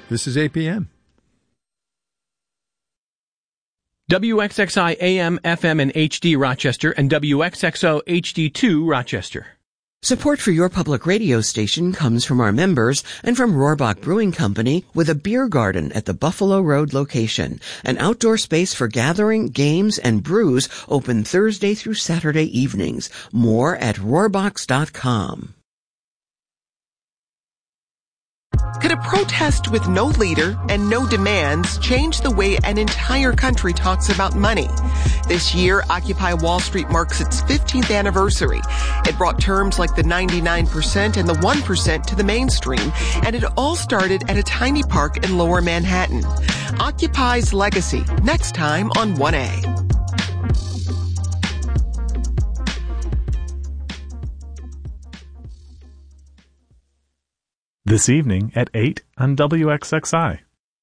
This is APM. WXXI AM, FM, and HD Rochester, and WXXO HD2 Rochester. Support for your public radio station comes from our members and from Rohrbach Brewing Company with a beer garden at the Buffalo Road location, an outdoor space for gathering, games, and brews open Thursday through Saturday evenings. More at rohrbachs.com. Could a protest with no leader and no demands change the way an entire country talks about money? This year, Occupy Wall Street marks its 15th anniversary. It brought terms like the 99% and the 1% to the mainstream, and it all started at a tiny park in Lower Manhattan. Occupy's legacy, next time on 1A. This evening at 8 on WXXI.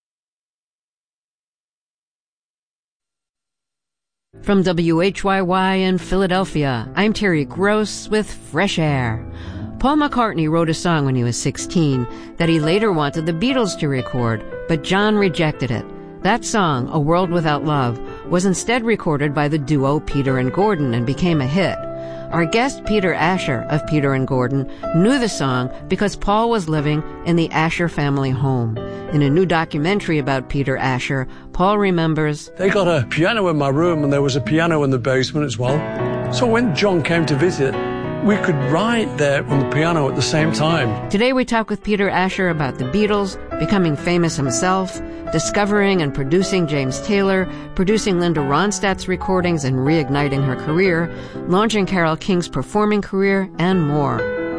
From WHYY in Philadelphia, I'm Terry Gross with Fresh Air. Paul McCartney wrote a song when he was 16 that he later wanted the Beatles to record, but John rejected it. That song, A World Without Love, was instead recorded by the duo Peter and Gordon and became a hit. Our guest, Peter Asher of Peter and Gordon, knew the song because Paul was living in the Asher family home. In a new documentary about Peter Asher, Paul remembers, They got a piano in my room and there was a piano in the basement as well. So when John came to visit, we could write there on the piano at the same time. Today we talk with Peter Asher about the Beatles, becoming famous himself, discovering and producing James Taylor, producing Linda Ronstadt's recordings and reigniting her career, launching Carole King's performing career, and more.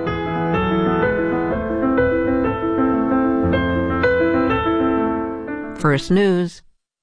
First News.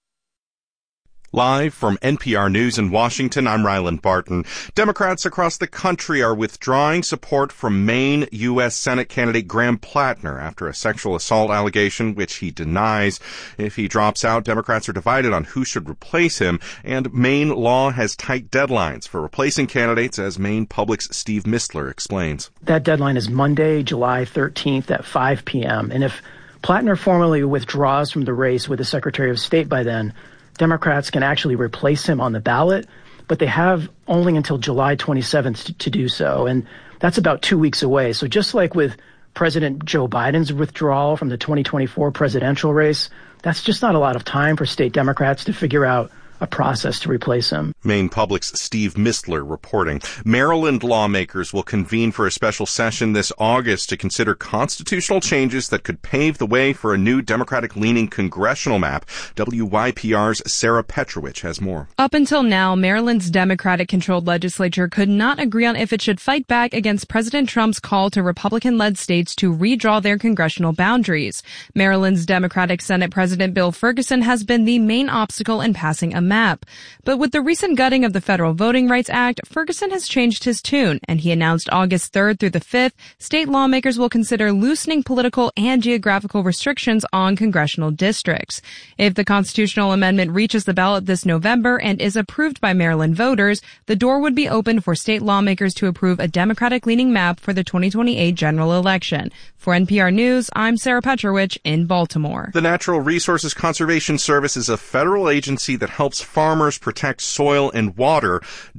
Live from NPR News in Washington, I'm Ryland Barton. Democrats across the country are withdrawing support from Maine U.S. Senate candidate Graham Plattner after a sexual assault allegation, which he denies. If he drops out, Democrats are divided on who should replace him, and Maine law has tight deadlines for replacing candidates, as Maine Public's Steve Mistler explains. That deadline is Monday, July 13th at 5 p.m., and if Plattner formally withdraws from the race with the Secretary of State by then, Democrats can actually replace him on the ballot, but they have only until July 27th to do so, and that's about 2 weeks away. So just like with President Joe Biden's withdrawal from the 2024 presidential race, that's just not a lot of time for state Democrats to figure out a process to replace him. Maine Public's Steve Mistler reporting. Maryland lawmakers will convene for a special session this August to consider constitutional changes that could pave the way for a new Democratic-leaning congressional map. WYPR's Sarah Petrovich has more. Up until now, Maryland's Democratic-controlled legislature could not agree on if it should fight back against President Trump's call to Republican-led states to redraw their congressional boundaries. Maryland's Democratic Senate President Bill Ferguson has been the main obstacle in passing a map. But with the recent gutting of the Federal Voting Rights Act, Ferguson has changed his tune, and he announced August 3rd through the 5th, state lawmakers will consider loosening political and geographical restrictions on congressional districts. If the constitutional amendment reaches the ballot this November and is approved by Maryland voters, the door would be open for state lawmakers to approve a Democratic-leaning map for the 2028 general election. For NPR News, I'm Sarah Petrovich in Baltimore. The Natural Resources Conservation Service is a federal agency that helps farmers protect soil and water.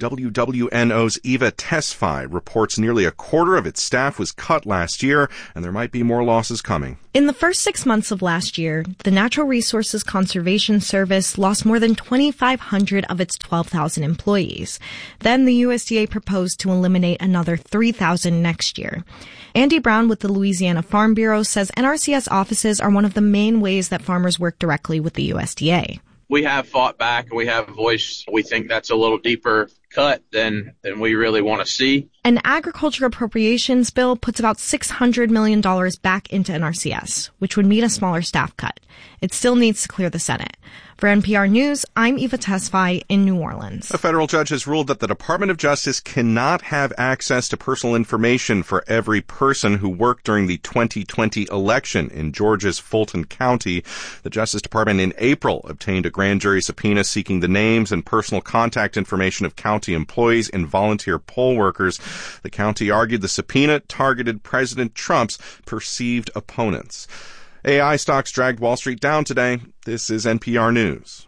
WWNO's Eva Tesfaye reports nearly a quarter of its staff was cut last year, and there might be more losses coming. In the first 6 months of last year, the Natural Resources Conservation Service lost more than 2,500 of its 12,000 employees. Then the USDA proposed to eliminate another 3,000 next year. Andy Brown with the Louisiana Farm Bureau says NRCS offices are one of the main ways that farmers work directly with the USDA. We have fought back and we have voiced. We think that's a little deeper cut than we really want to see. An agriculture appropriations bill puts about $600 million back into NRCS, which would mean a smaller staff cut. It still needs to clear the Senate. For NPR News, I'm Eva Tesfaye in New Orleans. A federal judge has ruled that the Department of Justice cannot have access to personal information for every person who worked during the 2020 election in Georgia's Fulton County. The Justice Department in April obtained a grand jury subpoena seeking the names and personal contact information of county employees and volunteer poll workers. The county argued the subpoena targeted President Trump's perceived opponents. AI stocks dragged Wall Street down today. This is NPR News.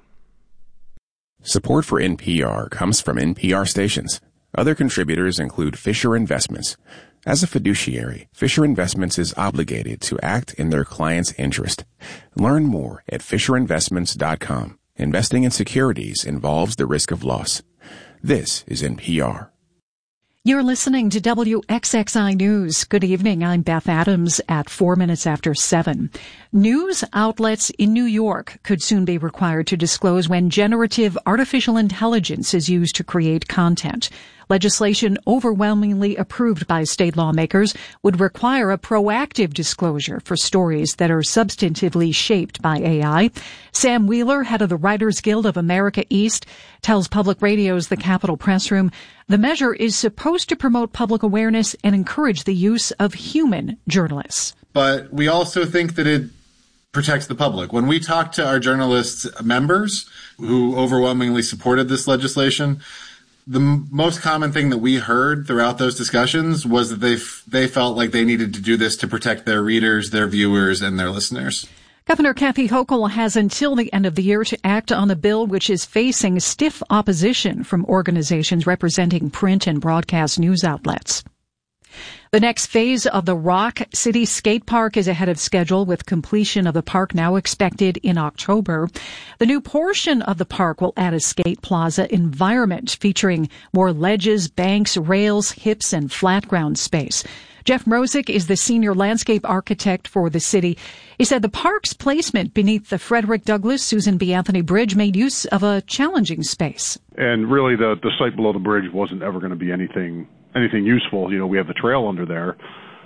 Support for NPR comes from NPR stations. Other contributors include Fisher Investments. As a fiduciary, Fisher Investments is obligated to act in their client's interest. Learn more at FisherInvestments.com. Investing in securities involves the risk of loss. This is NPR. You're listening to WXXI News. Good evening. I'm Beth Adams at 4 minutes after 7. News outlets in New York could soon be required to disclose when generative artificial intelligence is used to create content. Legislation overwhelmingly approved by state lawmakers would require a proactive disclosure for stories that are substantively shaped by AI. Sam Wheeler, head of the Writers Guild of America East, tells Public Radio's The Capitol Press Room the measure is supposed to promote public awareness and encourage the use of human journalists. But we also think that it protects the public. When we talk to our journalists members who overwhelmingly supported this legislation, the most common thing that we heard throughout those discussions was that they felt like they needed to do this to protect their readers, their viewers, and their listeners. Governor Kathy Hochul has until the end of the year to act on the bill, which is facing stiff opposition from organizations representing print and broadcast news outlets. The next phase of the Rock City Skate Park is ahead of schedule, with completion of the park now expected in October. The new portion of the park will add a skate plaza environment featuring more ledges, banks, rails, hips, and flat ground space. Jeff Mrozek is the senior landscape architect for the city. He said the park's placement beneath the Frederick Douglass Susan B. Anthony Bridge made use of a challenging space. And really the site below the bridge wasn't ever going to be anything useful. You know, we have the trail under there,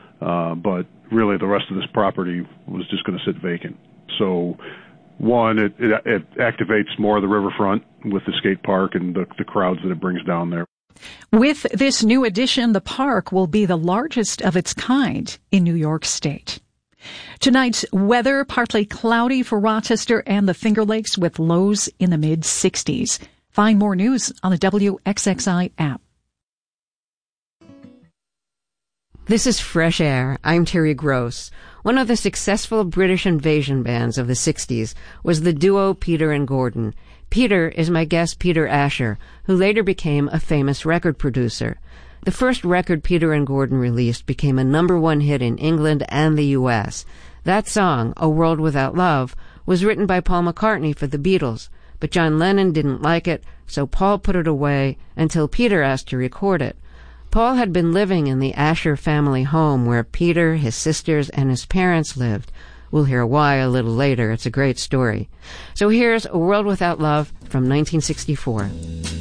but really the rest of this property was just going to sit vacant. So, one, it activates more of the riverfront with the skate park and the crowds that it brings down there. With this new addition, the park will be the largest of its kind in New York State. Tonight's weather, partly cloudy for Rochester and the Finger Lakes with lows in the mid-60s. Find more news on the WXXI app. This is Fresh Air. I'm Terry Gross. One of the successful British invasion bands of the 60s was the duo Peter and Gordon. Peter is my guest Peter Asher, who later became a famous record producer. The first record Peter and Gordon released became a #1 hit in England and the U.S. That song, A World Without Love, was written by Paul McCartney for the Beatles, but John Lennon didn't like it, so Paul put it away until Peter asked to record it. Paul had been living in the Asher family home where Peter, his sisters, and his parents lived. We'll hear why a little later. It's a great story. So here's A World Without Love from 1964.